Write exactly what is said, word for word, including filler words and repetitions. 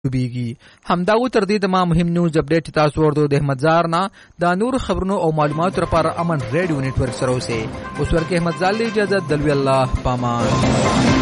بیږي. همدا و تر دې د ما مهم نیوز اپډیټ تاسو ورته د احمد زار نه د نور خبرونو او معلوماتو لپاره امن ریډیو نتورک سره اوسئ. اوس ورکه احمد زال اجازه دلوي الله پامان.